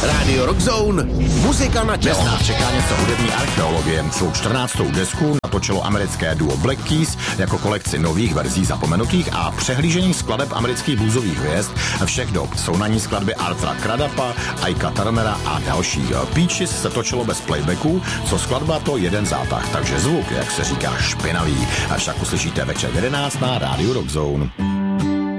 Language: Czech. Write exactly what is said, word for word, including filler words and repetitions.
Radio Rockzone, muzika na tělo. Dnes nás čeká něco hudební archeologie. Svou čtrnáctou desku natočilo americké duo Black Keys jako kolekci nových verzí zapomenutých a přehlížených skladeb amerických bluesových hvězd všech dob. Jsou na ní skladby Artura Cradapa, Ika Turnera a dalších. Peaches se točilo bez playbacku, co skladba to jeden zátah, takže zvuk, jak se říká, špinavý. A však uslyšíte večer v jedenáct na Radio Rockzone.